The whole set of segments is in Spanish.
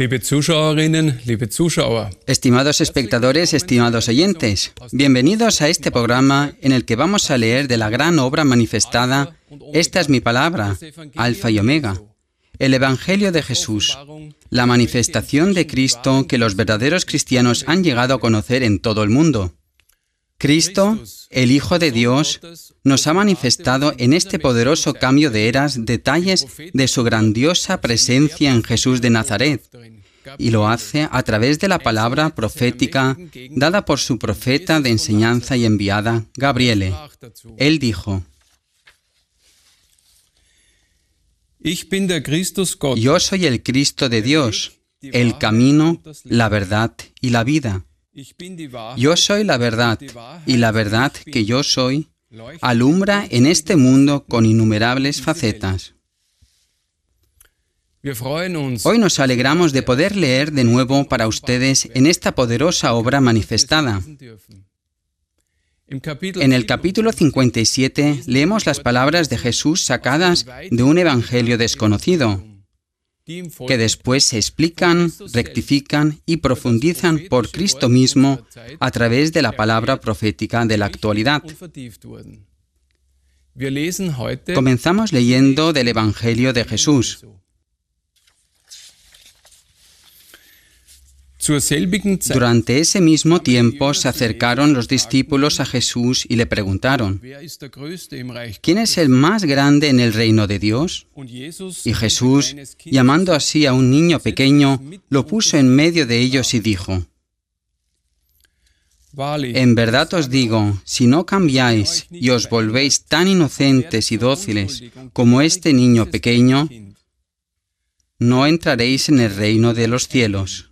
Liebe Zuschauerinnen, liebe Zuschauer. Estimados espectadores, estimados oyentes, bienvenidos a este programa en el que vamos a leer de la gran obra manifestada, Esta es mi palabra, Alfa y Omega, el Evangelio de Jesús, la manifestación de Cristo que los verdaderos cristianos han llegado a conocer en todo el mundo. Cristo, el Hijo de Dios, nos ha manifestado en este poderoso cambio de eras detalles de su grandiosa presencia en Jesús de Nazaret, y lo hace a través de la palabra profética dada por su profeta de enseñanza y enviada, Gabriele. Él dijo: Yo soy el Cristo de Dios, el camino, la verdad y la vida. Yo soy la verdad, y la verdad que yo soy alumbra en este mundo con innumerables facetas. Hoy nos alegramos de poder leer de nuevo para ustedes en esta poderosa obra manifestada. En el capítulo 57 leemos las palabras de Jesús sacadas de un evangelio desconocido, que después se explican, rectifican y profundizan por Cristo mismo a través de la palabra profética de la actualidad. Comenzamos leyendo del Evangelio de Jesús. Durante ese mismo tiempo se acercaron los discípulos a Jesús y le preguntaron: ¿Quién es el más grande en el reino de Dios? Y Jesús, llamando así a un niño pequeño, lo puso en medio de ellos y dijo: En verdad os digo, si no cambiáis y os volvéis tan inocentes y dóciles como este niño pequeño, no entraréis en el reino de los cielos.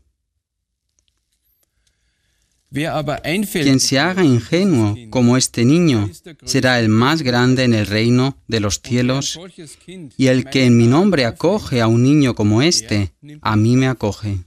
Quien se haga ingenuo como este niño será el más grande en el reino de los cielos, y el que en mi nombre acoge a un niño como este, a mí me acoge.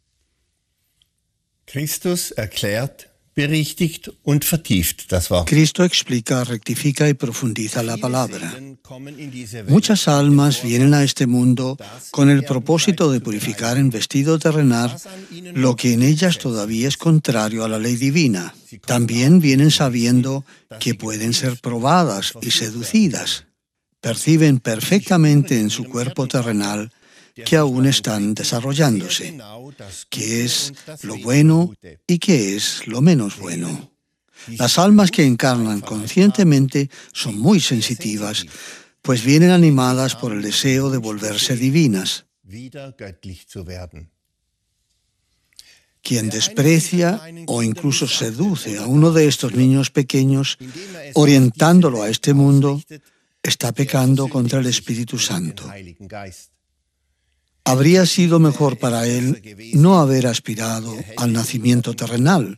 Cristo explica, rectifica y profundiza la palabra. Muchas almas vienen a este mundo con el propósito de purificar en vestido terrenal lo que en ellas todavía es contrario a la ley divina. También vienen sabiendo que pueden ser probadas y seducidas. Perciben perfectamente en su cuerpo terrenal que aún están desarrollándose, qué es lo bueno y qué es lo menos bueno. Las almas que encarnan conscientemente son muy sensitivas, pues vienen animadas por el deseo de volverse divinas. Quien desprecia o incluso seduce a uno de estos niños pequeños, orientándolo a este mundo, está pecando contra el Espíritu Santo. Habría sido mejor para él no haber aspirado al nacimiento terrenal.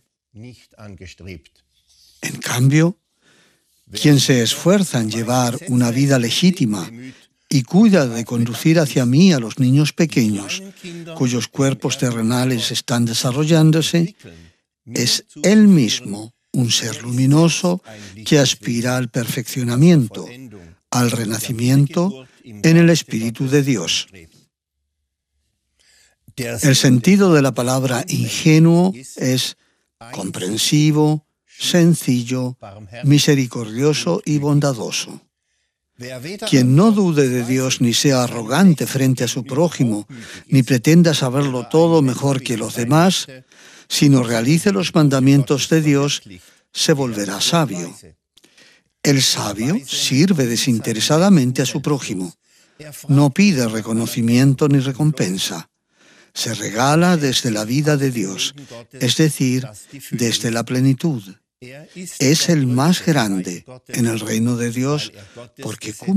En cambio, quien se esfuerza en llevar una vida legítima y cuida de conducir hacia mí a los niños pequeños, cuyos cuerpos terrenales están desarrollándose, es él mismo un ser luminoso que aspira al perfeccionamiento, al renacimiento en el Espíritu de Dios. El sentido de la palabra ingenuo es comprensivo, sencillo, misericordioso y bondadoso. Quien no dude de Dios ni sea arrogante frente a su prójimo, ni pretenda saberlo todo mejor que los demás, sino realice los mandamientos de Dios, se volverá sabio. El sabio sirve desinteresadamente a su prójimo. No pide reconocimiento ni recompensa. Se regala desde la vida de Dios, es decir, desde la plenitud. Es el más grande en el reino de Dios porque cumple